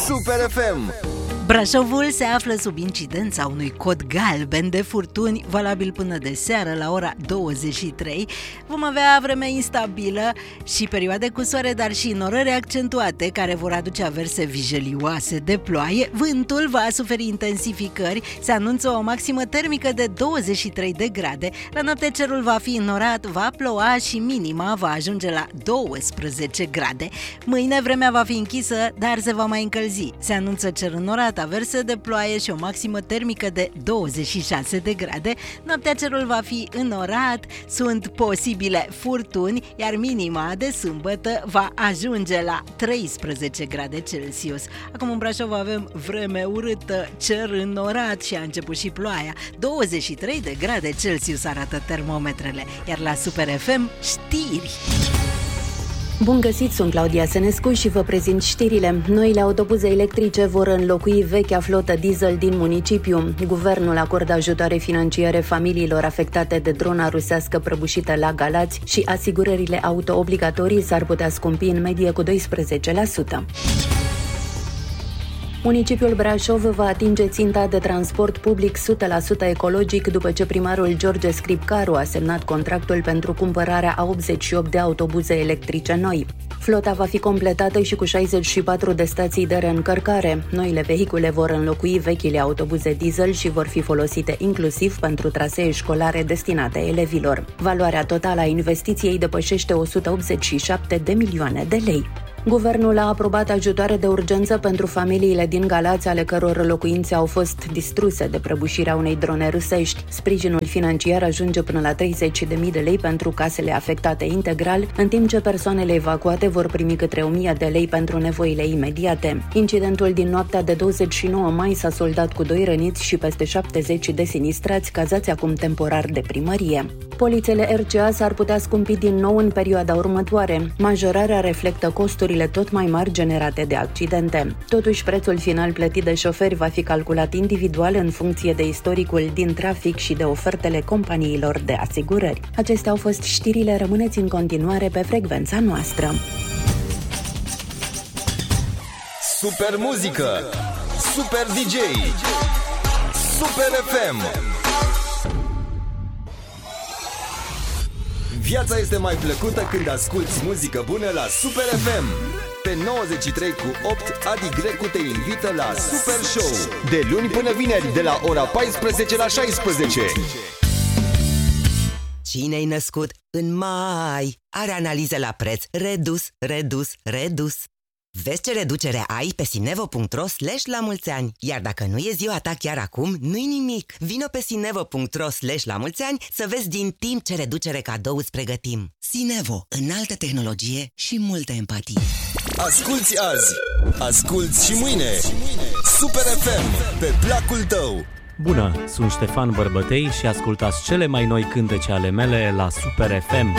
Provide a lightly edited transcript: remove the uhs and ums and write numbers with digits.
Super FM. Brașovul se află sub incidența unui cod galben de furtuni valabil până de seară la ora 23. Vom avea vreme instabilă și perioade cu soare, dar și norări accentuate care vor aduce averse vijelioase de ploaie. Vântul va suferi intensificări, se anunță o maximă termică de 23 de grade. La noapte cerul va fi înnorat, va ploua și minima va ajunge la 12 grade. Mâine vremea va fi închisă, dar se va mai încălzi. Se anunță cer înnorat, averse de ploaie și o maximă termică de 26 de grade. Noaptea cerul va fi înnorat, sunt posibile furtuni, iar minima de sâmbătă va ajunge la 13 grade Celsius. Acum în Brașov avem vreme urâtă, cer înnorat și a început și ploaia. 23 de grade Celsius arată termometrele, iar la Super FM știri. Bun găsit, sunt Claudia Senescu și vă prezint știrile. Noile autobuze electrice vor înlocui vechea flotă diesel din municipiu. Guvernul acordă ajutoare financiare familiilor afectate de drona rusească prăbușită la Galați și asigurările auto obligatorii s-ar putea scumpi în medie cu 12%. Municipiul Brașov va atinge ținta de transport public 100% ecologic după ce primarul George Scripcaru a semnat contractul pentru cumpărarea a 88 de autobuze electrice noi. Flota va fi completată și cu 64 de stații de reîncărcare. Noile vehicule vor înlocui vechile autobuze diesel și vor fi folosite inclusiv pentru trasee școlare destinate elevilor. Valoarea totală a investiției depășește 187 de milioane de lei. Guvernul a aprobat ajutoare de urgență pentru familiile din Galați, ale căror locuințe au fost distruse de prăbușirea unei drone rusești. Sprijinul financiar ajunge până la 30.000 de lei pentru casele afectate integral, în timp ce persoanele evacuate vor primi câte 1.000 de lei pentru nevoile imediate. Incidentul din noaptea de 29 mai s-a soldat cu 2 răniți și peste 70 de sinistrați, cazați acum temporar de primărie. Polițele RCA s-ar putea scumpi din nou în perioada următoare. Majorarea reflectă costurile tot mai mari generate de accidente. Totuși, prețul final plătit de șoferi va fi calculat individual în funcție de istoricul din trafic și de ofertele companiilor de asigurări. Acestea au fost știrile, rămâneți în continuare pe frecvența noastră. Super muzică, Super DJ, Super FM. Viața este mai plăcută când asculti muzică bună la Super FM. Pe 93 cu 8, Adi Grecu te invită la Super Show. De luni până vineri, de la ora 14 la 16. Cine-i născut în mai are analiză la preț redus. Vezi ce reducere ai pe sinevo.ro/lamulțeani. Iar dacă nu e ziua ta chiar acum, nu-i nimic. Vino pe sinevo.ro/lamulțeani să vezi din timp ce reducere cadou îți pregătim. Sinevo, înaltă tehnologie și multă empatie. Asculți azi, asculți și mâine. Super FM, pe placul tău. Bună, sunt Ștefan Bărbătei și ascultați cele mai noi cântece ale mele la Super FM.